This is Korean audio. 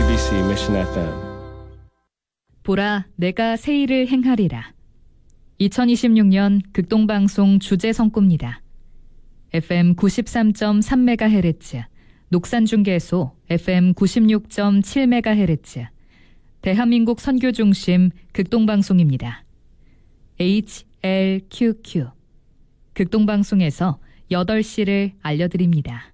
MBC Mission FM. 보라, 내가 새 일을 행하리라. 2026년 극동방송 주제 선구입니다. FM 93.3MHz, 녹산중계소 FM 96.7MHz, 대한민국 선교중심 극동방송입니다. HLQQ, 극동방송에서 8시를 알려드립니다.